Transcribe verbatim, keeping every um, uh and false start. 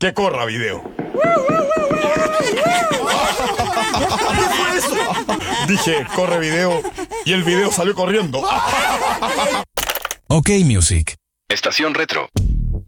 Que corra video. ¿Qué fue eso? Dije, corre video, y el video salió corriendo. Ok Music. Estación Retro.